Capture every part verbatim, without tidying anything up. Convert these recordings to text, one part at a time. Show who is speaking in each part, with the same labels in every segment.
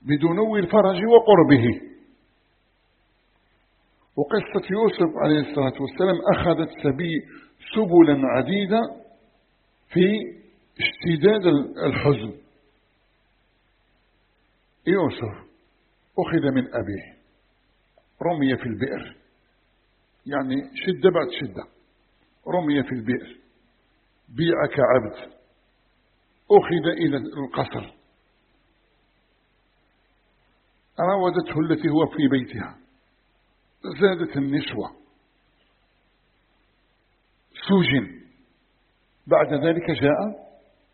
Speaker 1: بدنو الفرج وقربه. وقصة يوسف عليه الصلاة والسلام أخذت سبلا عديدة في اشتداد الحزن. يوسف أخذ من أبيه، رمي في البئر، يعني شدة بعد شدة، رمي في البئر، بيع كعبد، أخذ إلى القصر، راودته التي هو في بيتها، زادت النسوة، سجن، بعد ذلك جاء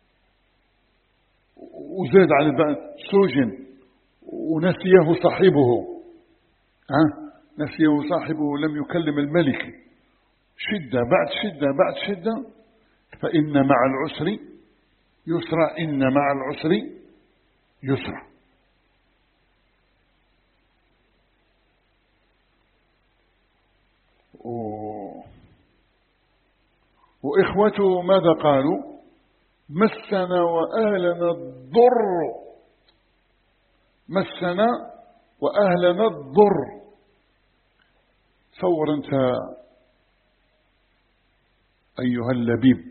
Speaker 1: وزاد على البعض سجن ونسيه صاحبه، ها نسيه صاحبه، لم يكلم الملك، شدة بعد شدة بعد شدة. فإن مع العسر يسرا، إن مع العسر يسرا. وإخوته ماذا قالوا؟ مسنا وأهلنا الضر، مسنا وأهلنا الضر. تصور أنت أيها اللبيب،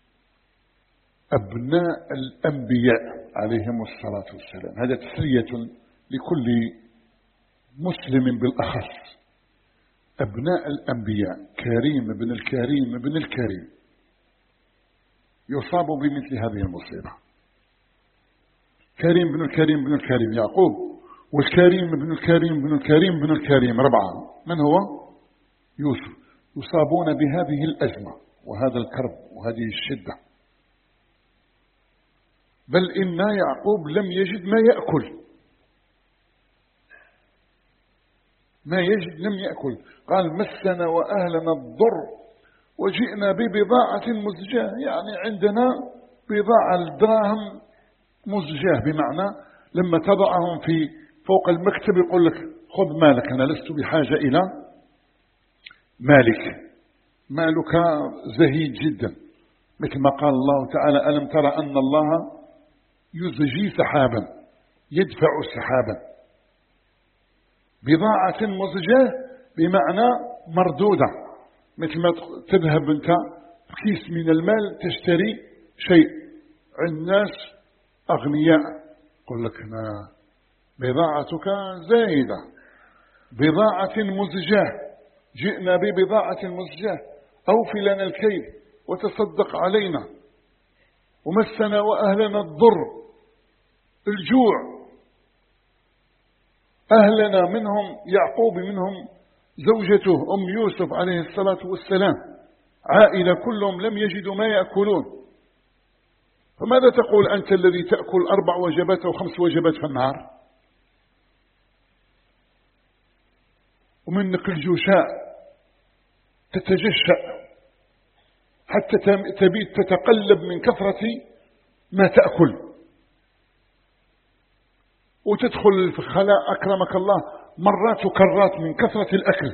Speaker 1: أبناء الأنبياء عليهم الصلاة والسلام، هذا تسلية لكل مسلم بالأخص، أبناء الأنبياء، كريم بن الكريم بن الكريم، يصاب بمثل هذه المصيبة. كريم بن الكريم بن الكريم يعقوب، والكريم بن الكريم بن الكريم بن الكريم ربعة، من هو؟ يوسف، يصابون بهذه الأزمة وهذا الكرب وهذه الشدة. بل إن يعقوب لم يجد ما يأكل، ما يجد لم يأكل. قال مسنا وأهلنا الضر وجئنا ببضاعة مزجاة، يعني عندنا بضاعة الدراهم مزجاة، بمعنى لما تضعهم في فوق المكتب يقول لك خذ مالك، أنا لست بحاجة إلى مالك، مالك زهيد جدا، مثل ما قال الله تعالى ألم ترى أن الله يزجي سحابا يدفع سحابا. بضاعة مزجاة بمعنى مردودة، مثل ما تذهب أنت بكيس من المال تشتري شيء عند ناس أغنياء، يقول لك أنا بضاعتك زايدة، بضاعة مزجاة، جئنا ببضاعة مزجاة، أوفي لنا الكيل وتصدق علينا. ومسنا وأهلنا الضر، الجوع، أهلنا منهم يعقوب، منهم زوجته أم يوسف عليه الصلاة والسلام، عائلة كلهم لم يجدوا ما يأكلون. فماذا تقول أنت الذي تأكل أربع وجبات أو خمس وجبات في النهار، ومنك الجوشاء تتجشأ حتى تبيت تتقلب من كثرة ما تأكل، وتدخل في الخلاء أكرمك الله مرات وكرات من كثرة الأكل.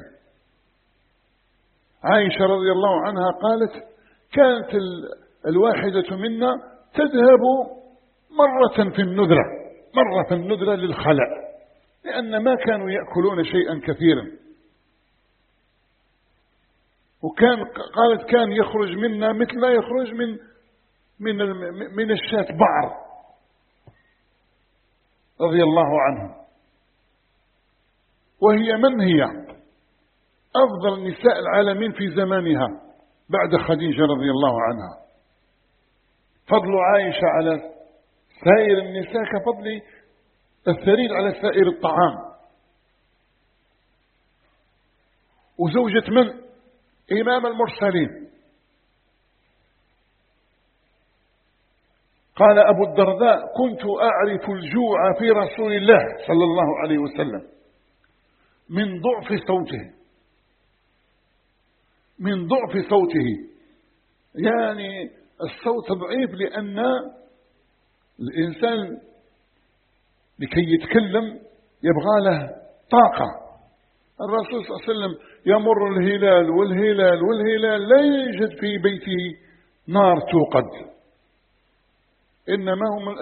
Speaker 1: عائشة رضي الله عنها قالت كانت الواحدة منا تذهب مرة في النذرة، مرة في النذرة للخلاء، لأن ما كانوا يأكلون شيئا كثيرا. وكان قالت كان يخرج منا مثل ما يخرج من من من الشاة بعر رضي الله عنه. وهي من هي؟ أفضل نساء العالمين في زمانها بعد خديجة رضي الله عنها. فضل عائشة على سائر النساء كفضل الثريد على سائر الطعام. وزوجة من؟ إمام المرسلين. قال أبو الدرداء كنت أعرف الجوع في رسول الله صلى الله عليه وسلم من ضعف صوته، من ضعف صوته، يعني الصوت ضعيف، لأن الإنسان لكي يتكلم يبغى له طاقة. الرسول صلى الله عليه وسلم يمر الهلال والهلال والهلال لا يوجد في بيته نار توقد، إنما هم